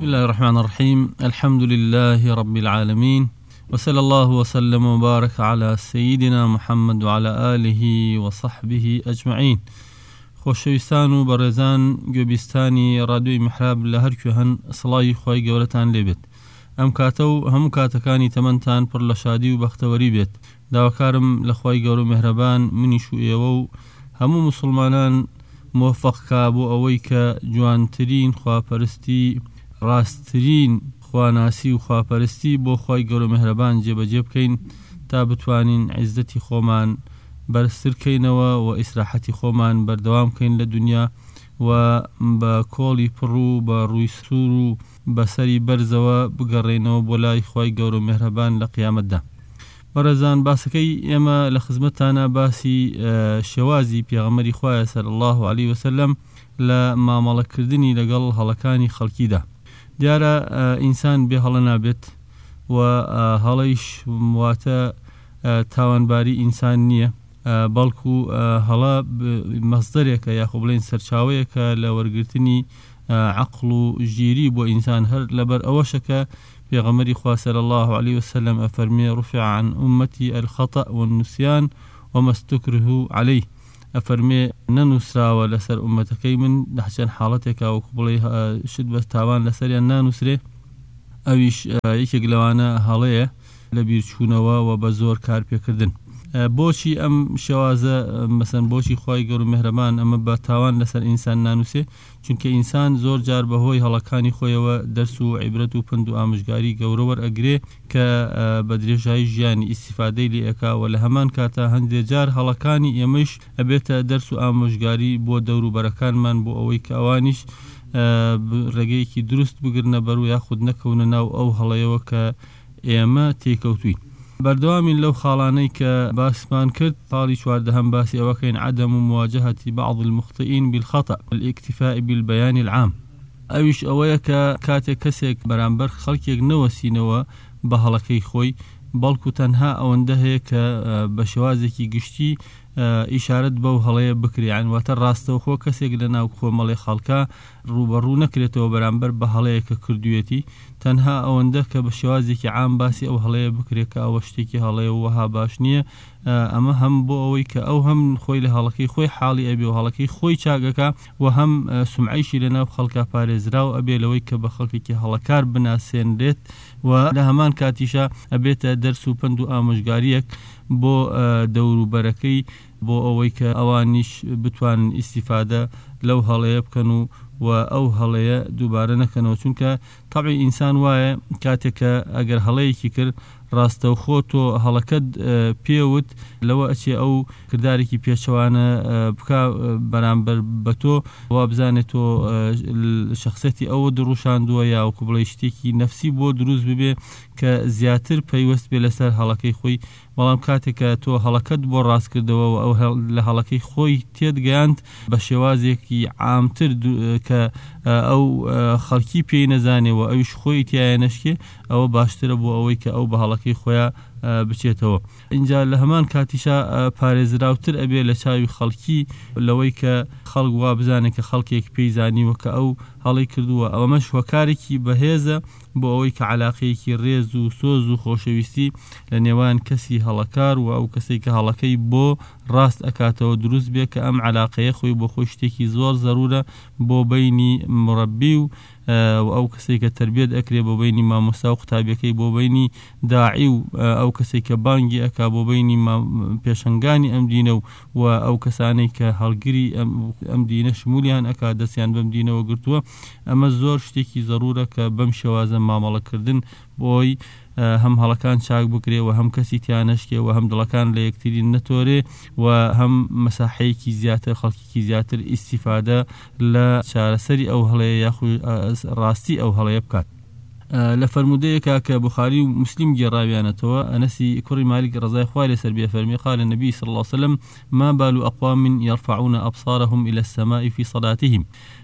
بسم الله الرحمن الرحيم. الحمد لله رب العالمين، وصلى الله وسلم وبارك على سيدنا محمد وعلى آله وصحبه أجمعين. خۆشەویستان و بەڕێزان گوێبیستانی ڕادیۆی میحراب لە هەر کوێ هەن، سڵاوی خۆی گەورەتان لێبێت. ئەم کاتە و هەموو کاتەکانی تەمەنتان پڕ لە شادی و بەختەوەری بێت. داواکارم لە خۆی گەورە و میهرەبان منیش و ئێوە و هەموو مسلمانان موفقکا بۆ ئەوەی کە جوانترین خواپەرستی، ڕاستترین خواناسی و خواپەرستی بۆ خۆی گەورە و میهرەبان جێبەجێ بکەین تا بتوانین عیزەتی خۆمان بەرزترکەینەوە و ئیسراحەتی خۆمان بەردەوام بکەین لە دنیا و بە کۆڵی پڕ و بە ڕووی سوور و بەسەری بەرزەوە بگەڕێنەوە بۆ لای خۆی گەورە و میهرەبان لە قیامەتدا. بەڕێزان، باسەکەی ئێمە لە خزمەتتانە باسی شێوازی پێغەمبەری خوایە سەڵی الله عەلەیه وسەلەم لە مامەڵەکردنی لەگەڵ هەڵەکانی خەڵکیدا. دیارە ئینسان بێ هەڵە نابێت و هەڵەیش واتە تاوانباری ئینسان نییە، بەڵکو هەڵە مەصدەرێکە یاخۆ بڵێن سەرچاوەیەکە لە وەرگرتنی عەقڵ و ژیری بۆ ئینسان، هەر لەبەر ئەوەشەکە پێغەمبەری خوا صلی الله علیه وسلم ئەفەرمێ رفع عن أمتي الخطأ والنسيان وما استكرهوا عليه. ئەفەرمێ نەنووسراوە لەسەر ئومەتەکەی من لە چەند حاڵەتێکا وەکو بڵێ شت بە تاوان لەسەریان نانووسرێ، ئەویش یەکێک لەوانە هەڵەیە لە بیرچوونەوە و بە زۆر کارپێکردن. بۆچی ئەم شێوازە مەسەن بۆچی خۆی گەورە و میهرەبان ئەمە بە تاوان لەسەر ئینسان نانووسێ؟ چونکە ئینسان زۆر جار بەهۆی هەڵەکانی خۆیەوە دەرس و عیبرەت و پند و ئامۆژگاری گەورە وەرئەگرێ کە بە درێژایی ژیانی ئیسیفادەی لێ ئەکا و لە هەمان کاتە هەندێک جار هەڵەکانی ئێمەش ئەبێتە دەرس و ئامۆژگاری بۆ دەوروبەرەکانمان بۆ ئەوەی کە ئەوانیش ڕێگەیەکی دروست بگرنە بەر و یاخود نەکەونە ناو ئەو هەڵەیەوە کە ئێمە تێکەوتوین. بەردەوامین لەو خاڵانەی کە باسمان کرد، خاڵی چواردەهەم باسی ئەوەکەین عدم مواجهة بعض المخطئين بالخطأ والاكتفاء بالبيان العام. ئەویش ئەوەیە کە کاتێک کەسێک بەرامبەر خەڵکێک نەوەسینەوە بە هەڵەکەی خۆی، بەڵکو تەنها ئەوەندە هەیە کە بە شێوازێکی گشتی ئیشارەت بەو هەڵەیە بکرێن، واتە ڕاستەوخۆ کەسێک لە ناو کۆمەڵی خەڵکە ڕوبەڕوو نەکرێتەوە بەرامبەر بە هەڵەیە کە کردوێتی، تەنها ئەوەندە کە بە شێوازێکی عام باسی ئەو هەڵەیە بکرێت کە ئەوە شتێکی هەڵەیە وەها باش نییە. ئەمە هەم بۆ ئەوەی کە ئەو هەم خۆی لە هەڵەکەی خۆی حاڵی ئەبێ و هەڵەکەی خۆی چاگەکە و هەم سومعەیشی لە ناو خەڵکە پارێزراو ئەبێ لەوەی کە بە خەڵکێکی هەڵەکار بناسێنرێت و لە هەمان کاتیشە ئەبێتە دەرس و پند و ئامۆژگاریەک بۆ دەوروبەرەکەی بۆ ئەوەی کە ئەوانیش بتوانن ئیسیفادە لەو هەڵەیە بکەن و ئەو هەڵەیە دووبارە نەکەنەوە. چونکە تەبعی ئینسان وایە کاتێکە ئەگەر هەڵەیەکی کرد ڕاستەوخۆ تۆ هەڵەکەت پێوت لەوە ئەچێ ئەو کردارێکی پێچەوانە بکا بەرامبەر بە تۆ وا بزانێت تۆ شخصەتی ئەوە دڕوشاندووە یا وەکو بڵێ شتێکی نەفسی بۆ دروست ببێ کە زیاتر پەیوەست بێ لەسەر هەڵەکەی خۆی. بەڵام کاتێکە تۆ هەڵەکەت بۆ ڕاست کردەوە و ئەو لە هەڵەکەی خۆی تێدگەیاند بە شێوازێکی عامتر کە ئەو خەڵکی پێی نەزانێەوە ئەویش خۆی تایە نەشکێ، ئەوە باشترە بۆ ئەوەی کە ئەو بە هەڵەکەی خۆیان بچێتەوە. اینجا لە هەمان کاتیشا پارێزراوتر ئەبێ لە چاوی خەڵکی لەوەی کە خەڵک وا بزانێت کە خەڵکێک پێی زانیوە کە ئەو هەڵی کردووە. ئەوەمەش هۆکارێکی بەهێزە بۆ ئەوەی کە عەلاقەیەکی ڕێز و سۆز و خۆشەویستی لە نێوان کەسی هەڵەکار و ئەو کەسێک کە هەڵەکەی بۆ ڕاست ئەکاتەوە دروست بێ کە ئەم عەلاقەیە خۆی بۆ خۆی شتێکی زۆر زەرورە بۆ بینی مڕەبی و ئەو کەسێک کە تەربیەت ئەکرێ، بۆ بینی مامۆستا و قوتابیەکەی، بۆ بینی داعی و ئەو کەسێک کە بانگی ئەکا، بۆ بینی پێشەنگانی ئەم دینە و ئەو کەسانەی کە هەڵگری ئەم دینە شمولیان ئەکا دەستیان بەم دینەوە گرتووە. ئەمە زۆر شتێکی زەرورە کە بەم شێوازە مامەڵەکردن بۆی هەم هەڵەکان چاک بکرێ و هەم کەسی تیانەشکێ و هەم دڵەکان لە یەکتری نەتۆرێ و هەم مەساحەیەکی زیاتر خەڵکیکی زیاتر ئیسیفادە لە چارەسەری ئەو هەڵەیە یاخود ڕاستی ئەو هەڵەیە بکات. لە فەرمودەیەکە کە بوخاری و مسلم گێڕاویانەتەوە، ئەنەسی کوڕی مالک ڕەزای خوای لەسەر بێ فەرمی قال النبي صلى الله عليه وسلم ما بال أقوام يرفعون أبصارهم إلى السماء في صلاتهم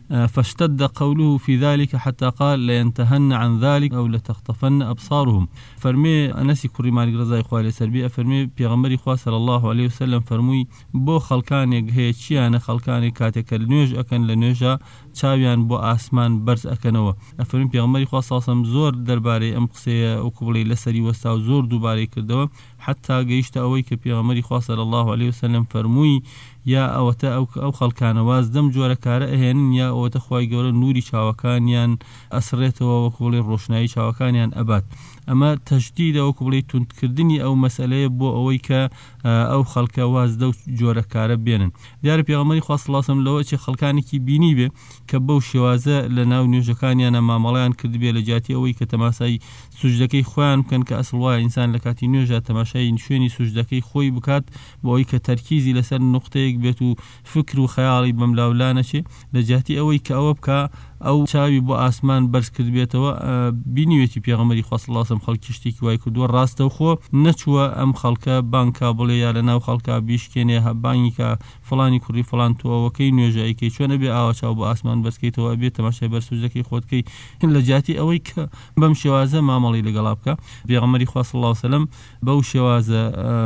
فاشتد قوله في ذلك حتى قال لينتهن عن ذلك أو لتخطفن أبصارهم. فرمي أنسي كري مالك رضاي خوالي سربي فرمي بيغمري خواه صلى الله عليه وسلم فرموي بو خلقاني هي چيانا خلقاني كاتك النيوج أكن لنيوجا چاویان بو آسمان برز أكنوا. فرمي بيغمري خواه صلى الله عليه وسلم زور درباري أم قصي وكبلي لسري وستاو زور دوباري كردوا حتى قيشت أويك بيغمري خواه صلى الله عليه وسلم فرموي یا ئەوەتە ئەو خەڵکانە واز دەم جۆرە کارە ئەهێنن یا ئەوەتە خوای گەورە نوری چاوەکانیان ئەسڕێتەوە وەکو بڵێ ڕۆشنایی چاوەکانیان ئەبات. ئەمە تەشدیدە وەکو بڵێ توندکردنی ئەو مەسئلەیە بۆ ئەوەی کە ئەو خەڵکە واز دە و جۆرە کارە بێنن. دیارە پێغەمبەری خوا صلی الله علیه و سلم لەوە چی خەڵکانێکی بینی بێ کە بەو شێوازە لە ناو نوێژەکانیانە مامەڵەیان کردبێ لە جیاتی ئەوەی کە تەماشای سوجدەکەی خۆیان بکەن کە ئەسڵ وایە ئینسان لە کاتی نوێژە تەماشای شوێنی سوجدەکەی خۆی بکات بۆ ئەوەی کە تەرکیزی لەسەر نقطەیەک بێت و فکر و خەیاڵی بەملاولانەچێ لە جیاتی ئەوەی کە ئەوە بکە ئەو چاوی بۆ ئاسمان بەرز کرد بێتەوە بینیوێتی پێغەمبەری خوا صلی الله علیه و سلم خەڵکی شتێکی وای کردووە ڕاستە خۆ نەچووە ئەم خەڵکە بانکا بڵێ یا لە ناو خەڵکا بیشکێنێ بانگی کە فڵانی کوڕی فڵان تۆ ئەوەکەی نوێژایەکەی چۆنە بێ ئاوا چاو بۆ ئاسمان بەرزکەیتەوە بێت تەماشای بەرسوودەکەی خۆتکەی لە جیاتی ئەوەی کە بەم شێوازە مامەڵی لەگەڵا بکە. پێغەمبەری خوا صلی الله علیه و سلم بەو شێوازە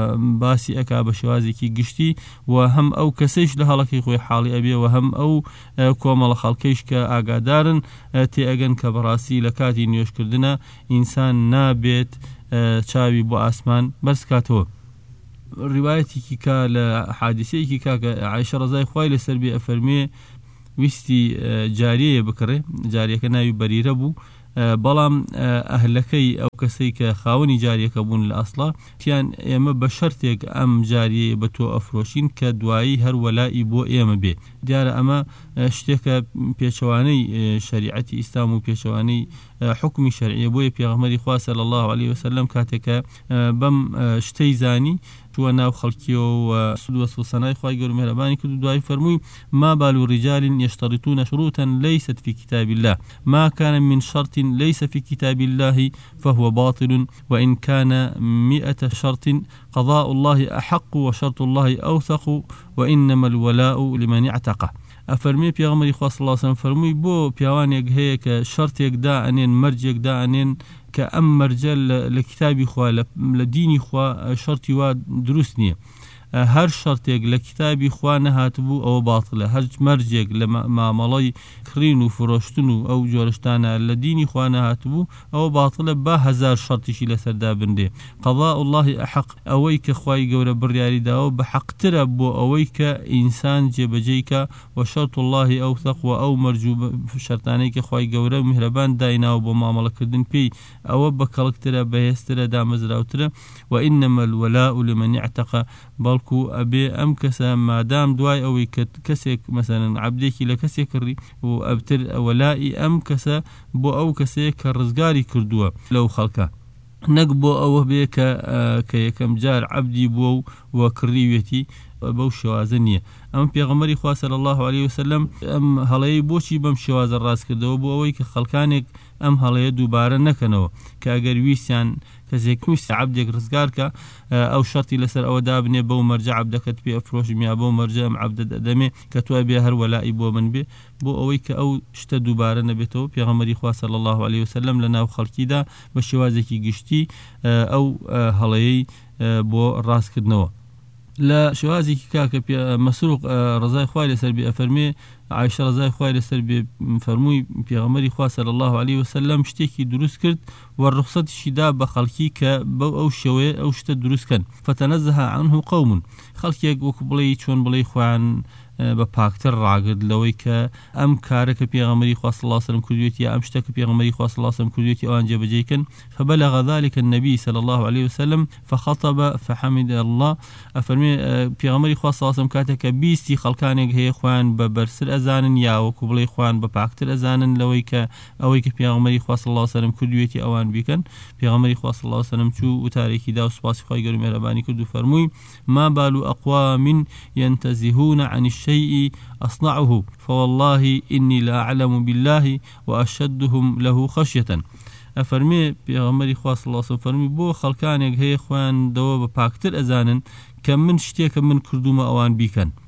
باسی ئەکا بە شێوازێکی گشتی و هەم ئەو کەسەیش لە هەڵەکەی خۆی حاڵی ئەبێ و هەم ئەو کۆمەڵە خەڵکەیش کە ئاگادارن تێئەگەن کە بەڕاستی لە کاتی نوێژکردنە ئینسان نابێت چاوی بۆ ئاسمان بەرز کاتەوە. ڕیوایەتێکی کا لە حادیسەیەکی کا کە عایشە ڕەزای خوای لەسەر بێ ئەفەرمێ ویستی جاریەیە بکڕێ، جاریەکە ناوی بەریرە بوو، بەڵام ئەهلەکەی ئەو کەسەی کە خاوەنی جاریەکە بوون لە ئەسڵا تیان ئێمە بە شەرتێک ئەم جاریە بە تۆ ئەفرۆشین کە دوایی هەر وەلای بۆ ئێمە بێ. دیارە ئەمە شتێکە پێچەوانەی شەریعەتی ئیسلام و پێچەوانەی حکمی شەرعیە. بۆیە پێغەمبەری خوا صلی الله علیه و سلم کاتێکە بەم شتەی زانی چووە ناو خەڵکیەوە و سود و سوسەنای خوای گەورە مهرەبانی کرد و دوای فەرمووی ما بال رجال يشترطون شروطا ليست في كتاب الله ما كان من شرط ليس في كتاب الله فهو باطل وإن كان 100 شرط قضاء الله أحق وشرط الله أوثق وإنما الولاء لمن اعتقه. ئەفەرمێ پێغەمبەری خوا صلی الله علیه و سلم فەرمووی بۆ پیاوانێک هەیە کە شەرتێکدا ئەنێن مەرجێکدا ئەنێن کە ئەم مەرجە لە کتابی خوا لە دینی خوا شەرتی وا دروست نییە. هەر شەرتێک لە کتابی خوا نەهاتبوو ئەوە باتڵە. هەر مەرجێک لە مامەڵەی کڕین و فرۆشتن و ئەو جۆرەشتانە لە دینی خوا نەهاتبوو ئەوە باتڵە با هەزار شەرتیشی لەسەردا بندێ. قەضاء الله ئەحەق، ئەوەی کە خوای گەورە بڕیاری داوە بە حەقترە بۆ ئەوەی کە ئینسان جێبەجێیکە و شەرط الله ئەوثەق و ئەو مەرجوو شەرتانەی کە خوای گەورە میهرەبان دایناوە بۆ مامەڵەکردن پێی ئەوە بە کەڵکترە بەهێزترە دامەزراوترە. وإنما الولاء لمن اعتق، بەڵکو ئەبێ ئەم کەسە مادام دوای ئەوەی کە کەسێک مەسەلەن عەبدێکی لە کەسێک کڕی و ئەبتر وەلای ئەم کەسە بۆ ئەو کەسەیە کە ڕزگاری کردووە لەو خەڵکە، نەک بۆ ئەوە بێ کە یەکەم جار عەبدی بووە و کڕیوێتی بەو شێوازە نییە. ئەم پێغەمبەری خوا صلی الله علیه و سلم ئەم هەڵەیە بۆچی بەم شێوازە ڕاست کردەوە بۆ ئەوەی کە خەڵکانێک ئەم هەڵەیە دووبارە نەکەنەوە کە ئەگەر ویستیان کەسێک ویستی عەبدێک ڕزگارکە ئەو شەرتی لەسەر ئەوە دابنێ بەو مەرجە عەبدەکەت پێ ئەفرۆشم یا بەو مەرجە ئەم عەبدە دەدەمێ کە تۆ ئەبێ هەر وەلای بۆ من بێ بۆ ئەوەی کە ئەو شتە دووبارە نەبێتەوە. پێغەمبەری خوا صلی الله علیه و سلم لە ناو خەڵکیدا بە شێوازێکی گشتی ئەو هەڵەیەی بۆ ڕاستکردنەوە. لە شێوازێکی کاکە مەسروق ڕزای خوای لەسەر بێ ئەفەرمێ عایشە ڕزای خوای لەسەر بێ فەرمووی پێغەمبەری خوا صلی الله علیه و سلم شتێکی دروست کرد و ڕوخسەتیشی دا بە خەڵکی کە بەو ئەو شێوەیە ئەو شتە دروستکەن. فتەنەزەه عنه قەوم، خەڵکێک وەکو بڵێ چۆن بڵێ خۆیان بە پاکتر ڕاگرت لەوەی کە ئەم کارەکە پێغەمبەری خوا صلی الله علیه و سلم کردوێتی یا ئەم شتەکە پێغەمبەری خوا صلی الله علیه و سلم کردوێتی ئەوان جێبەجێکن. فبلغ ذلك النبي صلى الله عليه وسلم فخطب فحمد الله. ئەفەرمێ پێغەمبەری خوا صلی الله علیه و سلم کاتێککە بیستی خەڵکانێک هەیە خۆیان بە بەرزتر ئەزانن یا وەکو بڵێ خۆیان بە پاکتر ئەزانن لەوەی کە ئەوەی کە پێغەمبەری خوا صلی الله علیه و سلم کردوێتی ئەوان بیکەن. پێغەمبەری خوا صلی الله علیه و سلم چوو وتارێکی دا و سوپاسی خوای گەورە مهرەبانی کرد و فەرمووی ما بال أقوام ينتزهون عن الشيء أصنعه فوالله إني لا أعلم بالله وأشدهم له خشية. ئەفەرمێ پێغەمبەری خوا صلی الله علیه و سلم فەرمووی بۆ خەڵکانێک هەیە خۆیان دەوە بە پاکتر ئەزانن کە من شتێکە من کردومە ئەوان بیکەن.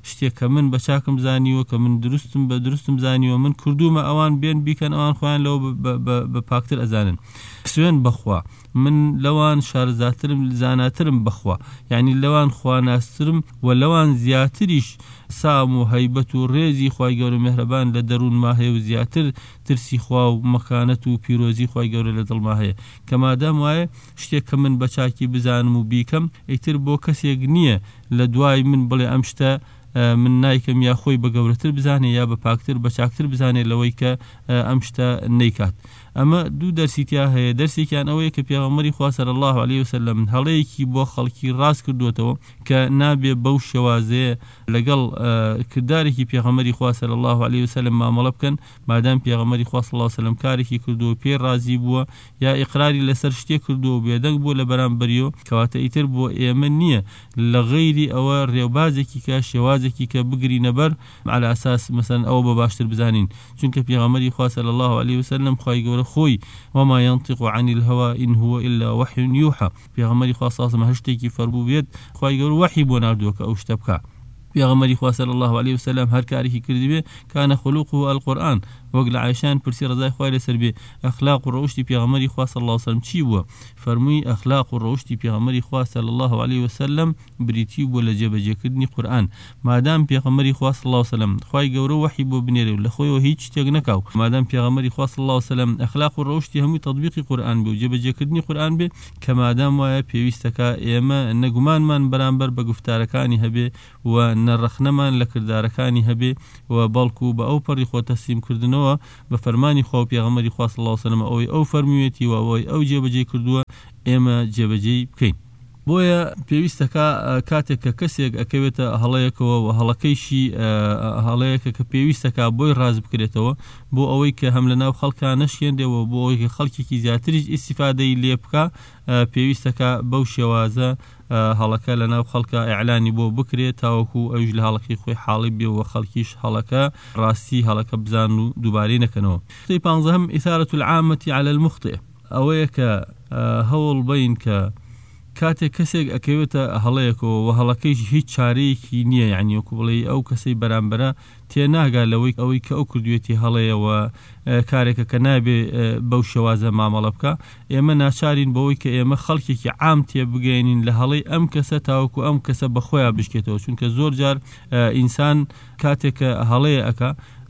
شتێک کە من بە چاکم زانیوە کە من دروستم زانیوە من کردومە ئەوان بێن بیکەن ئەوان خۆیان لەوە بە پاکتر ئەزانن سوێن بەخوا من لەوان شارەزاترم زاناترم بەخوا یعنی لەوان خواناسترم و لەوان زیاتریش سام و هەیبەت و ڕێزی خوای گەورە میهرەبان لە دەروونما هەیە و زیاتر ترسی خوا و مەکانەت و پیرۆزی خوای گەورە لە دڵما هەیە کە مادام وایە شتێک کە من بە چاکی بزانم و بیکەم ئیتر بۆ کەسێک نییە لە دوای من بڵێ ئەم شتە من نایکەم یا خۆی بە گەورەتر بزانێ یا بە پاکتر بە چاکتر بزانێ لەوەی کە ئەم شتە نەیکات ئەمە دوو دەرسیتیا هەیە دەرسێکیان ئەوەیە کە پێغەمبەری خوا صلی الله علیه وسلم هەڵەیەکی بۆ خەڵکی ڕاست کردوتەوە کە نابێ بەو شێوازەیە لەگەڵ کردارێکی پێغەمبەری خوا صلی الله علیه وسلم مامەڵە بکەن مادام پێغەمبەری خوا صلی الله علیه وسلم کارێکی کردووە پێ ڕازی بووە یا ئیقراری لەسەر شتێک کردووە بێدەنگ بووە لە بەرامبەریەوە کەواتە ئیتر بۆ ئێمە نییە لە غەیری ئەوە ڕێوبازێکی کە شێوازێکی کە بگرینە بەر على ئاساس مەسەن ئەوە بە باشتر بزانین چونکە پێغەمبەری خوا صلی الله علیه وسلم خوای گەورە خوي وما ينطق عن الهوى إن هو إلا وحي يوحى پیغمبری خوا صلی الله علیه و هشتێکی فەرموو بێت خوای گەورە وحی بۆ ناردووە کە ئەو شتە بکە پیغمبری خوا صلی الله علیه وسلم هەر کارێکی کردی بێ كان خلقه القرآن وەک لە عایشان پرسی ڕزای خوای لەسەر بێ ئەخلاق و ڕەوشتی پیغمبری خوا صلی الله علیه وسلم چی بووە فەرمووی ئەخلاق و ڕەوشتی پیغمبری خوا صلی الله علیه وسلم بریتی بووە لە جێبەجێکردنی قورئان مادام پیغمبری خوا صلی الله علیه وسلم خوای گەورە وحی بۆ بنێرێ و لە خۆیەوە هیچ شتێک نەکاو مادام پیغمبری خوا صلی الله علیه وسلم ئەخلاق و ڕەوشتی هەمووی تطبیقی قورئان بێ و جێبەجێکردنی قورئان بێ کە مادام وایە پێویستەکە ئێمە نەگومانمان بەرامبەر بە گفتارەکانی هەبێ و نەڕەخنەمان لە کردارەکانی هەبێ و بەڵکو بە ئەو پەڕی خۆ تەسلیمکردنەوە بە فەرمانی خوا و پێغەمبەری خوا صلی الله علیه وسلم ئەوەی ئەو فەرموویەتی و ئەوەی ئەو جێبەجێ کردووە ئێمە جێبەجێی بکەین بۆیە پێویستەکە کاتێک کە کەسێک ئەکەوێتە هەڵەیەکەوە و هەڵەکەیشی هەڵەیەکە کە پێویستەکە بۆی ڕاز بکرێتەوە بۆ ئەوەی کە هەم لە ناو خەڵکا نەشێندێەوە بۆ ئەوەی کە خەڵکێکی زیاتریش ئیستیفادەی لێ بکە پێویستەکە بەو شێوازە هەڵەکە لە ناو خەڵکە ئیعلانی بۆ بکرێت تاوەکو ئەوش لە هەڵەکەی خۆی حاڵی بێ و خەڵکیش هەڵەکە ڕاستی هەڵەکە بزان و دووبارەی نەکەنەوە نقطەی پانزەهەم ئیثارەة العامة على المخطئ ئەوەیە کە هەوڵ بین کە کاتێک کەسێک ئەکەوێتە هەڵەیەکەوە و هەڵەکەیش هیچ چارەیەکی نییە یعنی وەکو بڵێ ئەو کەسەی بەرامبەرە تێناگا لەوەی ئەوەی کە ئەو کردوێتی هەڵەیەوە کارێکە کە نابێ بەو شێوازە مامەڵە بکە ئێمە ناچارین بەوەی کە ئێمە خەڵکێکی عام تێبگەێنین لە هەڵەی ئەم کەسە تاوەکو ئەم کەسە بەخۆیان بشکێتەوە چونکە زۆر جار ئینسان کاتێک کە هەڵەیە ئەکا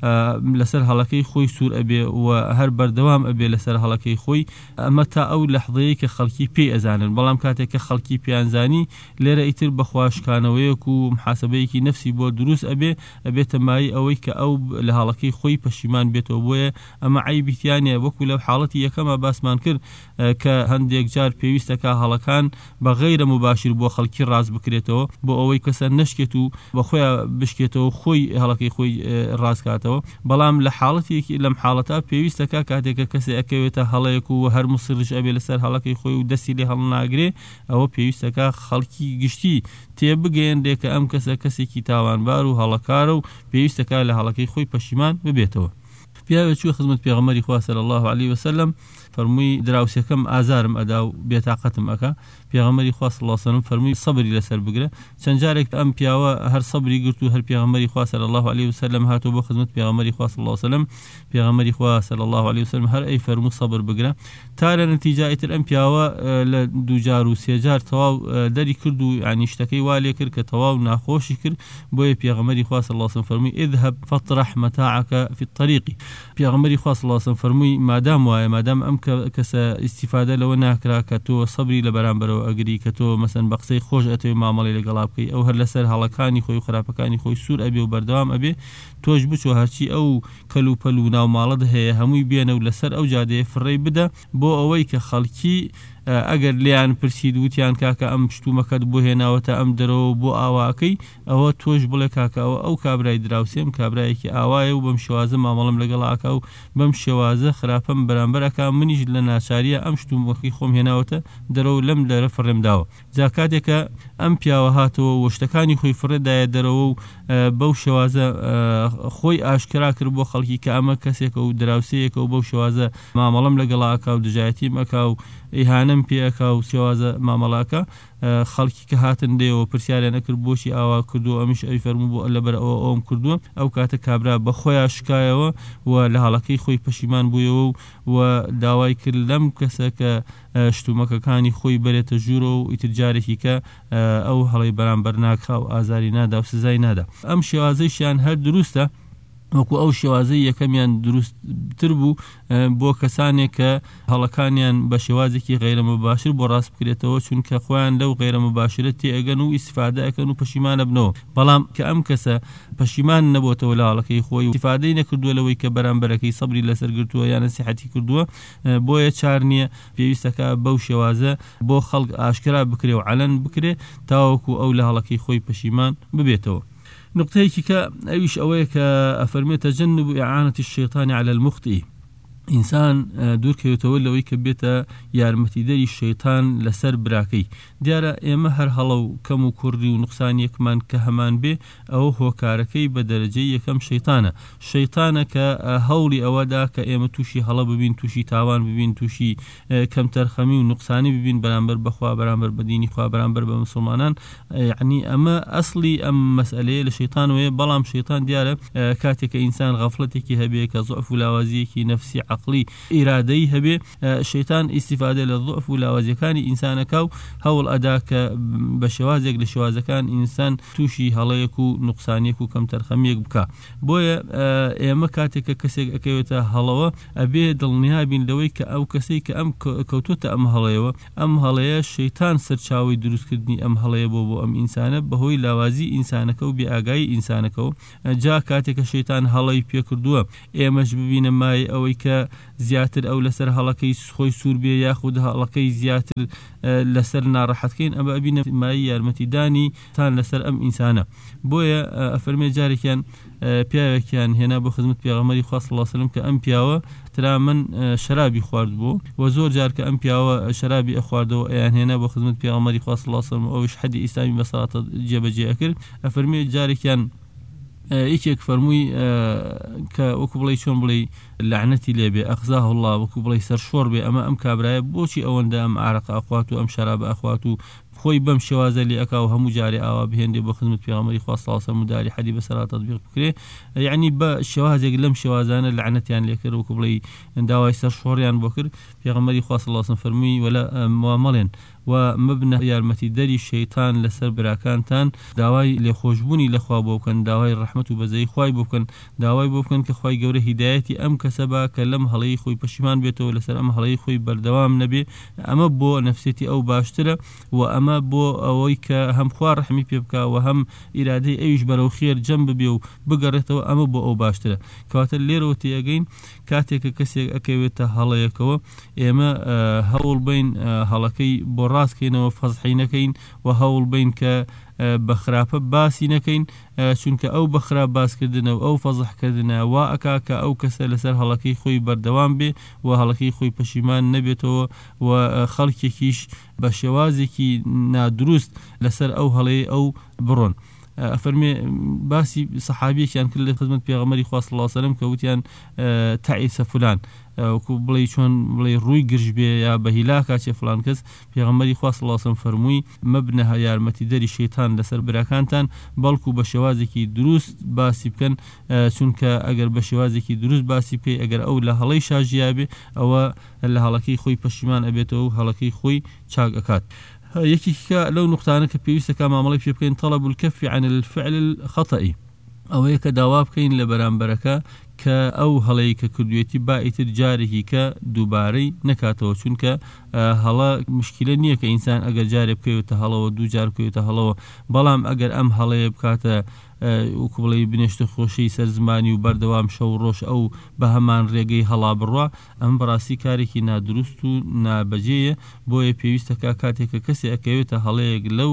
لەسەر هەڵەکەی خۆی سوور ئەبێ و هەر بەردەوام ئەبێ لەسەر هەڵەکەی خۆی ئەمە تا ئەو لەحظەیە کە خەڵکی پێی ئەزانن بەڵام کاتێک کە خەڵکی پێیانزانی لێرە ئیتر بەخواشکانەوەیەک و محاسبەیەکی نەفسی بۆ دروست ئەبێتە مای ئەوەی کە ئەو لە هەڵەکەی خۆی پەشیمان بێتەوە بۆیە ئەمە عیبیتیانە وەکو لەو حاڵەتی یەکەمە باسمان کرد کە هەندێک جار پێویستەکە هەڵەکان بە غەیرە مباشر بۆ خەڵکی ڕاز بکرێتەوە بۆ ئەوەی کەسە نەشکێت و بەخۆیان بشکێتەوە خۆی هەڵەکەی خۆی ڕازکاتەوە بەڵام لە حاڵەتێکی لەم حاڵەتە پێویستەکە کاتێکە کەسێ ئەکەوێتە هەڵەیەک و هەر مسرش ئەبێ لەسەر هەڵەکەی خۆی و دەستی لێ هەڵناگرێ ئەوە پێویستەکە خەڵکی گشتی تێبگەێنرێ کە ئەم کەسە کەسێکی تاوانبار و هەڵەکارە و پێویستەکە لە هەڵەکەی خۆی پەشیمان ببێتەوە پیاوێک چووە خزمەت پێغەمبەری خوا صلی الله علیه وسلم فەرمووی دراوسەکەم ئازارم ئەدا و بێتاقەتم ئەکا پێغەمبەری خوا صلی الله علیه وسلم فەرمووی سەبری لەسەر بگرە چەند جارێک ئەم پیاوە هەر سەبری گرت و هەر پێغەمبەری خوا صلی الله علیه وسلم هاتۆ بۆ خزمەت پێغەمبەری خوا صلی الله علیه وسلم پێغەمبەری خوا صلی الله علیه وسلم هەر ئەی فەرموو سەبر بگرە تا لە نەتیجە ئیتر ئەم پیاوە لە دوو جار و سێ جار تەواو دەری کرد و یعنی شتەکەی وا لێ کرد کە تەواو ناخۆشی کرد بۆیە پێغەمبەری خوا صلی الله علیه وسلم فەرمووی اذهب فاطرح متاعك في الطريق پێغەمبەری خوا صلی الله علیه وسلم فەرمووی مادام وایە مادام ئەم کەسە ئیستیفادە لەوە ناکرا کە تۆ سەبری لە بەرامبەرەوە ئەگری کە تۆ مەسەن بە قسەی خۆش ئەتەوێ مامەڵەی لەگەڵا بکەی ئەو هەر لەسەر هەڵەکانی خۆی و خراپەکانی خۆی سوور ئەبێ و بەردەوام ئەبێ تۆش بچۆ هەرچی ئەو کەلوپەل و ناوماڵەت هەیە هەمووی بێنە و لەسەر ئەو جادەیە فڕێی بدە بۆ ئەوەی کە خەڵکی ئەگەر لیان پرسید وتیان کاکە ئەم شتومەکەت بۆ هێناوەتە ئەم دەرەوە بۆ ئاواکەی ئەوە تۆش بڵێ کاکەوە ئەو کابرای دراوسێم کابرایەکی ئاوایە و بەم شێوازە مامەڵم لەگەڵاکە و بەم شێوازە خراپەم بەرامبەرەکە منیش لە ناچاریە ئەم شتومەکەی خۆم هێناوەتە دەرەوە لەم لەرە فڕێم داوە جا کاتێکە ئەم پیاوە هاتەوە و شتەکانی خۆی فڕێدایە دەرەوە و بەو شێوازە خۆی ئاشکرا کرد بۆ خەڵکی کە ئەمە کەسێکە و دراوسەیەکە و بەو شێوازە مامەڵەم لەگەڵاکە و دژایەتیم ئەکا و ئیهانەم پێەکە و شێوازە مامەڵاکە خەڵکی کە هاتن دێەوە پرسیاریان نەکرد بۆشی ئاوا کردو ئەمیش ئەوی فەرموو بۆ لەبەر ئەوم کردووە ئەو کاتە کابرا بە خۆیان شکایەوە و لە هەڵەکەی خۆی پەشیمان بوویەوە و داوای کرد لەم کەسە کە شتومەکەکانی خۆی بەرێتە ژوورە و ئیتر جارێکی کە ئەو هەڵەی بەرامبەر ناکا و ئازاری نادا و سزای نادا. ئەم شێوازەیشیان هەر دروستە وەکو ئەو شێوازەی یەکەمیان دروستتر بوو بۆ کەسانێک کە هەڵەکانیان بە شێوازێکی غەیرە مباشر بۆ ڕاست بکرێتەوە چونکە خۆیان لەو غەیرە مباشرە تێئەگەن و ئیستیفادە ئەکەن و پەشیمانە بنەوە، بەڵام کە ئەم کەسە پەشیمان نەبووتەوە لە هەڵەکەی خۆی و ئیستیفادەی نەکردووە لەوەی کە بەرامبەرەکەی سەبری لەسەر گرتووە یان نەسیحەتی کردووە، بۆیە چار نییە پێویستەکە بەو شێوازە بۆ خەڵک ئاشکرا بکرێ و عەلەن بکرێ تاوەکو ئەو لە هەڵەکەی خۆی پەشیمان ببێتەوە. نقطەیەکی کە ئەویش ئەوەیە کە ئەفەرمێت تەجەنب ئیعانەتی الشەیطان علی المخطئ، ئینسان دوورکەوێتەوە لەوەی کە بێتە یارمەتیدەری شەیطان لەسەر براکەی. دیارە ئێمە هەر هەڵە و کەم و کوڕی و نوقسانیەکمان کە هەمان بێ ئەوە هۆکارەکەی بە دەرەجەی یەکەم شەیطانە. شەیطانە کە هەوڵی ئەوەدا کە ئێمە تووشی هەڵە ببین، تووشی تاوان ببین، تووشی کەم تەرخەمی و نوقسانی ببین بەرامبەر بەخوا، بەرامبەر بە دینی خوا، بەرامبەر بە مسلمانان. یعنی ئەمە ئەسڵی ئەم مەسئلەیە لە شەیطانەوەیە، بەڵام شەیطان دیارە کاتێک کە ئینسان غەفڵەتێکی هەبێ کە ضعف و لاوازیەکی نەفسی عقلی ئیرادەی هەبێ، شەیطان ئیستیفادە لە ضعف و لاوازیەکانی ئینسانەکە و هەوڵ ئەدا کە بە شێوازێک لە شێوازەکان ئینسان تووشی هەڵەیەک و نوقسانیەک و کەم تەرخەمیەک بکە. بۆیە ئێمە کاتێک کە کەسێک ئەکەوێتە هەڵەوە ئەبێ دڵنیا بین لەوەی کە ئەو کەسەی کە ئەم کەوتوتە ئەم هەڵەیەوە، ئەم هەڵەیە شەیطان سەرچاوی دروستکردنی ئەم هەڵەیە بۆ ئەم ئینسانە بەهۆی لاوازی ئینسانەکە و بێئاگایی ئینسانەکەەوە. جا کاتێک کە شەیطان هەڵەی پێکردووە ئێمەش ببینە مای ئەوەی کە زیاتر ئەو لەسەر هەڵەکەی خۆی سوور بێ یاخود هەڵەکەی زیاتر لەسەر ناڕەحەتکەین، ئەمە ئەبینە مای یارمەتیدانی تان لەسەر ئەم ئینسانە. بۆیە ئەفەرمێ جارێکیان پیاوێکیان هێنا بۆ خزمەت پێغەمبەری خوا صلی الله علیه و سلم کە ئەم پیاوە ترا من شرابی خوارد بوو و زۆر جار کە ئەم پیاوە شرابی ئەخواردەوە ئەیان هێنا بۆ خزمەت پێغەمبەری خوا صلی الله علیه و سلم ئەوش حەدی ئیسلامی بەسەڵاتە جێبەجێ ئەکرد. ئەفەرمێ جارێکیان یەکێک فەرمووی کە وەکو بڵێ چۆن بڵێ لعنەتی لێبێ ئەخزاه الله، وەکو بڵێ سەرشۆڕ بێ، ئەمە ئەم کابرایە بۆچی ئەوەندە ئەم عارەق ئەخوات و ئەم شەراب ئەخوات و خۆی بەم شێوازە لێ ئەکا و هەموو جارێ ئاوا بهێندێ بۆ خزمەت پێغەمبەری خوا صلی الله علیه و سلم و داری حەدی بەسەرا تەطبیق بکرێ. یعنی بە شێوازێک لەم شێوازانە لعنەتیان لێ کرد، وەکو بڵێ داوای سەرشۆڕیان بۆ کرد. پێغەمبەری خوا صلی الله علیه و سلم فەرمووی وەلا مەڵێن و مبنە یارمەتیدەری شەیطان لەسەر براکانتان، داوای لێخۆشبوونی لەخوا بۆ بکەن، داوای ڕەحمەت و بەزەی خوای بۆ بکەن، داوای بۆ بکەن کە خوای گەورە هیدایەتی ئەم کەسە بە کە لەم هەڵەی خۆی پەشیمان بێتەوە، لەسەر ئەم هەڵەی خۆی بەردەوام نەبێ. ئەمە بۆ نەفسێتی ئەو باشترە و ئەمە بۆ ئەوەی کە هەم خوا ڕەحمی پێ بکە و هەم ئیرادەی ئەویش بەرەو خێر جەم ببێ و بگەڕێتەوە، ئەمە بۆ ئەو باشترە. کەواتە لێرەوە تێگەین کاتێکە کەسێک ئەکەوێتە هەڵەیەکەوە ئێمە هەوڵ بین هەڵەکەی بۆ ڕاستکەینەوە، فەزحی نەکەین و هەوڵ بین کە بە خراپە باسی نەکەین، چونکە ئەو بە خراپ باسکردنەوە ئەو فەزحکردنە وا ئەکا کە ئەو کەسە لەسەر هەڵەکەی خۆی بەردەوام بێ و هەڵەکەی خۆی پەشیمان نەبێتەوە و خەڵکێکیش بە شێوازێکی نادروست لەسەر ئەو هەڵەیە ئەو بڕۆن. ئەفەرمێ باسی سەحابیەکیان کرد لە خزمەت پێغەمبەری خوا صلی الله علیه و سلم کە وتیان تەعیسە فلان، وەکو بڵێ چۆن بڵێ ڕووی گرژ بێ یا بە هیلاکا چێ فلان کەس. پێغەمبەری خوا صلی الله علیه و سلم فەرمووی مەبنە یارمەتیدەری شەیطان لەسەر براکانتان، بەڵکو بە شێوازێکی دروست باسی بکەن، چونکە ئەگەر بە شێوازێکی دروست باسی بکەی ئەگەر ئەو لە هەڵەی شاژیا بێ ئەوە لە هەڵەکەی خۆی پەشیمان ئەبێتەوە و هەڵەکەی خۆی چاک ئەکات. یەکێکە لەو نقطانە کە پێویستەکە مامەڵەی پێ بکەین طەلەب الکەف عن الفعل الخەطئ، ئەوەیە کە داوا بکەین لە بەرامبەرەکە کە ئەو هەڵەی کە کردوێتی با ئیتر جارێکی کە دووبارەی نەکاتەوە، چونکە هەڵە مشکلە نییە کە ئینسان ئەگەر جارێ بکەوێتە هەڵەوە دوو جار بکەوێتە هەڵەوە، بەڵام ئەگەر ئەم هەڵەیە بکاتە وەکو بڵێ بنێشتە خۆشەی سەرزمانی و بەردەوام شەو ڕۆژ ئەو بە هەمان ڕێگەی هەڵا بڕوا، ئەم بەڕاستی کارێکی نادروست و نابەجێیە. بۆیە پێویستەکە کاتێککە کەسێ ئەکەوێتە هەڵەیەک لەو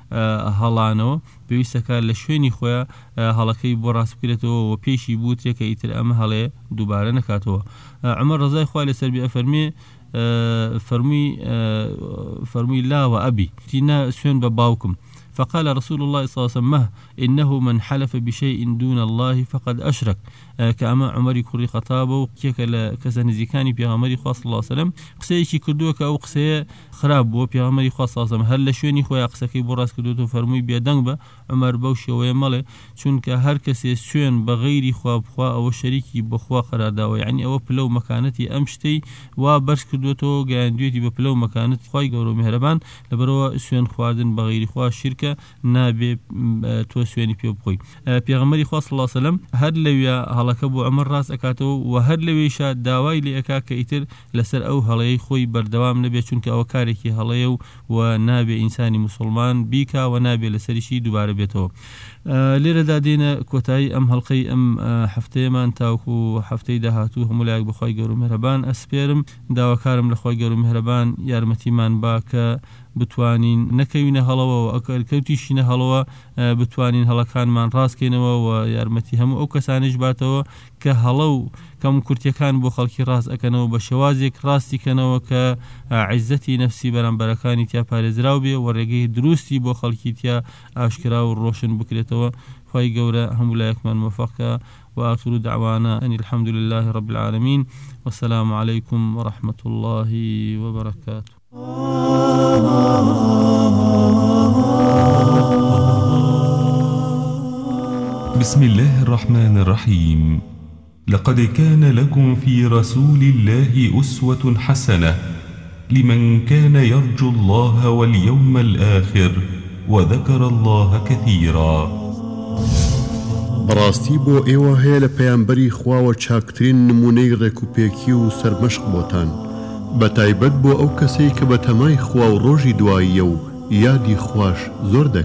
هەڵانەوە پێویستەکە لە شوێنی خۆیان هەڵەکەی بۆ ڕاست بکرێتەوە و پێشی بوترێکە ئیتر ئەمە هەڵەیە دووبارە نەکاتەوە. عومەر ڕەزای خوای لەسەر بێ ئەفەرمێ فەرمووی لا و ئەبی تینا سوێن بە باوکم، فقال رسول الله صلى الله عليه وسلم إنه من حلف بشيء دون الله فقد أشرك كأما عمر كري خطابه كسنزيكاني بيغمري خاص الله عليه وسلم قسيكي كردوك أو قسي خراب بو بيغمري خاص الله عليه وسلم هل لشوني خويا قسكي براس كردوتو فرموي بيدنگ با عمر بوشي ويمالي چونك هر كسي سوين بغيري خواب خوا أو شريكي بخوا قرار داوه يعني أو بلو مكانتي أمشتي وبرس كردوتو قاندويتي بلو مكانتي خواي قورو مهربان لبروا سوين خواردن بغيري خوا شركة نابي تو سويني بيو بخوي بيغمري خاص الله عليه وسلم هر لويا هلاك بو عمر راس أكاتو وهر لويشا داواي لأكا كيتر لسر أو هلاي خوي بردوام نبي چونك أو كاريكي هلايو ونابي إنساني مسلمان بيكا ونابي لسرشي دوباره بيتو ليرة دادين كوتاي أم هلقي أم حفتي ما انتاوكو حفتي دهاتو همولاك بخواي قورو مهربان أسبيرم داوكارم لخواي قورو مهربان يارمتي من باك بتوانين نكوين هلوا وأكل كوتيشين هلوا بتوانين هلاكان من راس كينوا ويارمتي هم أو كسانج باتوا كهلو كم كرتي كان بو خلقي راس أكنوا بشوازك راستي كنوا كعزتي نفسي برام بركاني تيا بارزراوبي ورقيه دروستي بو خلقي تيا أشكرا والروشن بكريتوا خواي قورا هم لا يكمن موفقا وآخر دعوانا أن الحمد لله رب العالمين والسلام عليكم ورحمة الله وبركاته. بسم الله الرحمن الرحيم. لقد كان لكم في رسول الله أسوة حسنة لمن كان يرجو الله واليوم الآخر وذكر الله كثيرا. بەڕاستی بۆ ئێوە هەیە لە پەیامبەری خواوە چاکترین نمونەی ڕێکوپێکی و سەرمەشق بۆتان بە تایبەت بۆ ئەو کەسەی کە بە تەمای خوا و ڕۆژی دواییە و یادی خوش زۆر دەکات.